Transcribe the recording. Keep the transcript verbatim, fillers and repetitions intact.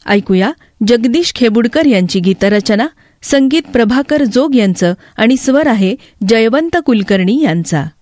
ऐकूया जगदीश खेबुडकर यांची गीतरचना, संगीत प्रभाकर जोग यांचं आणि स्वर आहे जयवंत कुलकर्णी यांचा.